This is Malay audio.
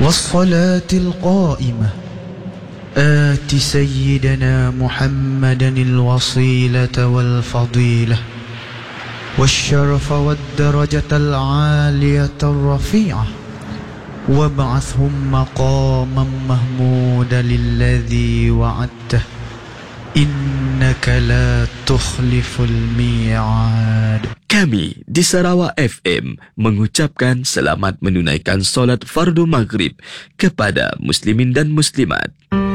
والصلاة القائمة آت سيدنا محمدا الوصيلة والفضيلة والشرف والدرجة العالية الرفيعة وابعثهم مقاما محمودا الذي وعدته إنك لا تخلف الميعاد. Kami di Sarawak FM mengucapkan selamat menunaikan solat fardu maghrib kepada muslimin dan muslimat.